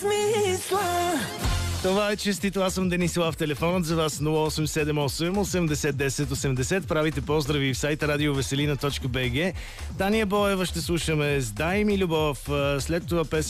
Това е честито. Аз съм Денислав. Телефонът за вас 0878 80 10 80. Правите поздрави в сайта радиовеселина.bg. Таня Боева ще слушаме с "Дай ми любов". След това песен